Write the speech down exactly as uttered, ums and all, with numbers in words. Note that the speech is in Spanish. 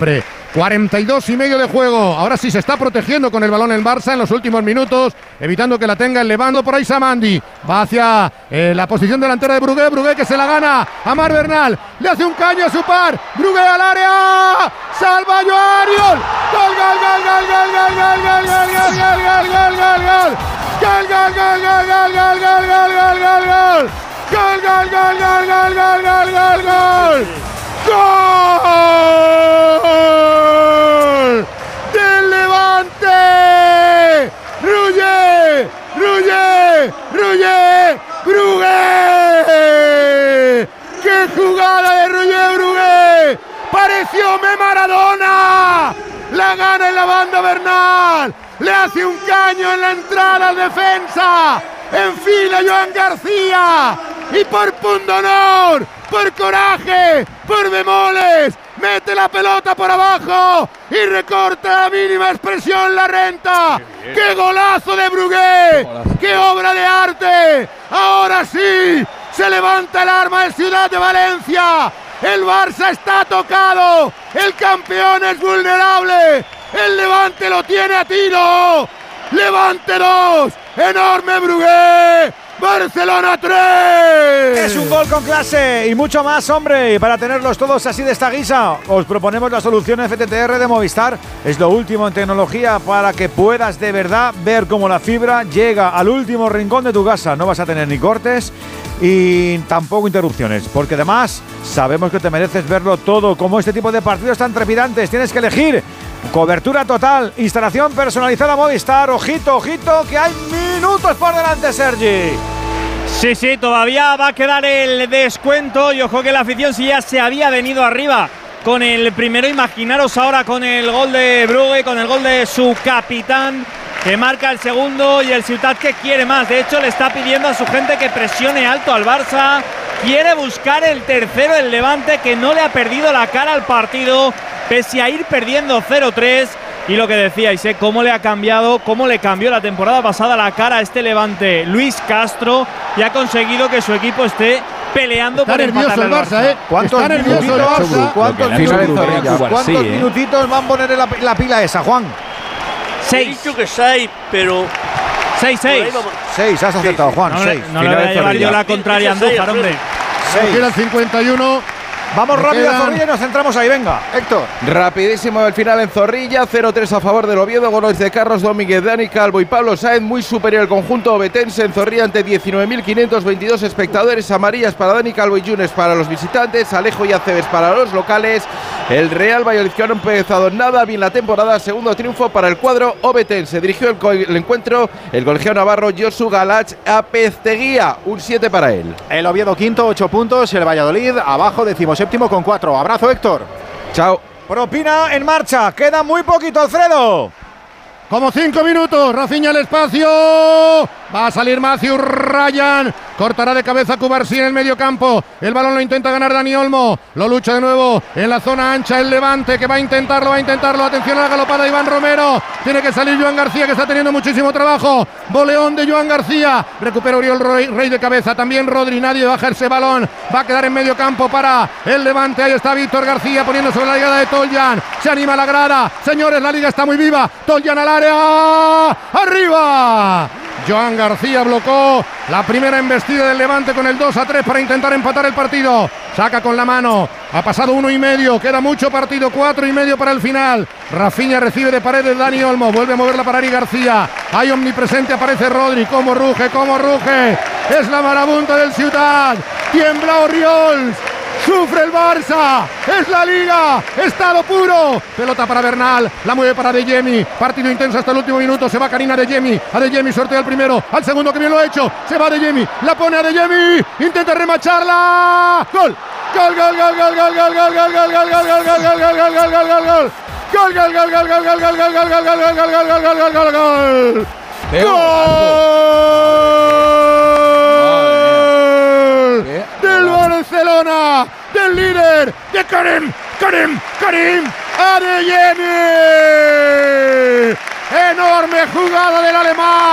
siempre. cuarenta y dos y medio de juego. Ahora sí se está protegiendo con el balón el Barça en los últimos minutos, evitando que la tenga el Levando. Por ahí Samandi va hacia eh, la posición delantera de Brugué. Brugué que se la gana a Marc Bernal. Le hace un caño a su par. Brugué al área. Salva Joan. Gol, gol, gol, gol, gol, gol, gol, gol, gol, gol, gol, gol, gol, gol. Gol, gol, gol, gol, gol, gol, gol, gol, gol, gol, gol. Gol, gol, gol, gol, gol, gol, gol, gol, gol. ¡Gol! ¡Del Levante! ¡Rullé! ¡Rullé! ¡Rullé! ¡Brugué! ¡Qué jugada de Rullé Brugué! ¡Pareció me Maradona! La gana en la banda Bernal. Le hace un caño en la entrada al defensa. Enfila Joan García. Y por pundonor, por coraje, por bemoles, mete la pelota por abajo y recorta a la mínima expresión la renta. ¡Qué golazo de Brugué! ¡Qué obra de arte! Ahora sí, se levanta el arma de Ciudad de Valencia. El Barça está tocado. El campeón es vulnerable. El Levante lo tiene a tiro. Levante dos. Enorme Brugué. Barcelona tres. Es un gol con clase y mucho más, hombre. Y para tenerlos todos así de esta guisa, os proponemos la solución F T T R de Movistar. Es lo último en tecnología para que puedas de verdad ver cómo la fibra llega al último rincón de tu casa. No vas a tener ni cortes y tampoco interrupciones, porque además sabemos que te mereces verlo todo. Como este tipo de partidos tan trepidantes, tienes que elegir cobertura total, instalación personalizada Movistar. Ojito, ojito, que hay minutos por delante, Sergi. Sí, sí, todavía va a quedar el descuento y ojo que la afición sí ya se había venido arriba con el primero. Imaginaros ahora con el gol de Brugué, con el gol de su capitán que marca el segundo, y el Ciutat que quiere más. De hecho le está pidiendo a su gente que presione alto al Barça. Quiere buscar el tercero el Levante, que no le ha perdido la cara al partido pese a ir perdiendo cero tres. Y lo que decíais, ¿eh? Cómo le ha cambiado, cómo le cambió la temporada pasada la cara a este Levante Luis Castro, y ha conseguido que su equipo esté peleando está por empatar al Barça. Barça, ¿eh? ¿Cuántos está nervioso el Barça? ¿Cuántos, minutitos, ¿cuántos sí, ¿eh? minutitos van a poner en la, la pila esa, Juan? Seis. He dicho que seis, pero... Seis, seis. Seis, has acertado, sí, sí. Juan, No, seis. no le voy a llevar yo la contraria a Andújar, hombre. Queda el cincuenta y uno. Vamos rápido quedan... a Zorrilla y nos centramos ahí, venga, Héctor. Rapidísimo el final en Zorrilla, cero tres a favor del Oviedo, goles de Carlos Domínguez, Dani Calvo y Pablo Sáenz. Muy superior el conjunto obetense en Zorrilla ante diecinueve mil quinientos veintidós espectadores. Amarillas para Dani Calvo y Yunes para los visitantes, Alejo y Aceves para los locales. El Real Valladolid, que no ha empezado nada bien la temporada, segundo triunfo para el cuadro obetense. Dirigió el, co el encuentro el colegiado navarro Josu Galach Apezteguía, un siete para él. El Oviedo quinto, ocho puntos, el Valladolid abajo, decimoséptimo con cuatro. Abrazo, Héctor. Chao. Propina en marcha, queda muy poquito, Alfredo. Como cinco minutos, Rafinha al espacio. Va a salir Matthew Ryan. Cortará de cabeza Cubarsí en el medio campo. El balón lo intenta ganar Dani Olmo. Lo lucha de nuevo en la zona ancha el Levante, que va a intentarlo, va a intentarlo. Atención a la galopada de Iván Romero. Tiene que salir Joan García, que está teniendo muchísimo trabajo. Boleón de Joan García. Recupera Oriol Rey, Rey de cabeza. También Rodri. Nadie baja ese balón. Va a quedar en medio campo para el Levante. Ahí está Víctor García poniendo sobre la llegada de Toljan. Se anima la grada. Señores, la liga está muy viva. Toljan al área. ¡Arriba! Joan García blocó la primera embestida del Levante con el dos a tres para intentar empatar el partido. Saca con la mano. Ha pasado uno y medio. Queda mucho partido. Cuatro y medio para el final. Rafinha recibe de paredes Dani Olmo. Vuelve a moverla para Ari García. Ahí omnipresente aparece Rodri. Como ruge, como ruge. Es la marabunta del Ciutat. Tiembla Oriols. Sufre el Barça, es la Liga, estado puro. Pelota para Bernal, la mueve para De Jemi. Partido intenso hasta el último minuto. Se va Karina De Jemi. A De Jemi sortea el primero, al segundo que bien lo ha hecho. Se va De Jemi, la pone a De Jemi. Intenta remacharla. Gol, gol, gol, gol, gol, gol, gol, gol, gol, gol, gol, gol, gol, gol, gol, gol, gol, gol, gol, gol. Gol, gol, gol, gol, gol, gol, gol, gol, gol, gol, gol, gol, gol, gol, gol, gol, gol, gol. ¡Gol! Del Barcelona, del líder, de Karim, Karim, Karim Adeyemi. Enorme jugada del alemán.